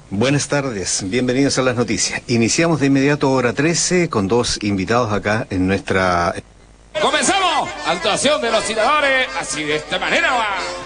Buenas tardes, bienvenidos a las noticias. Iniciamos de inmediato hora 13 con dos invitados acá en nuestra... ¡Comenzamos! Actuación de los tiradores, así de esta manera va.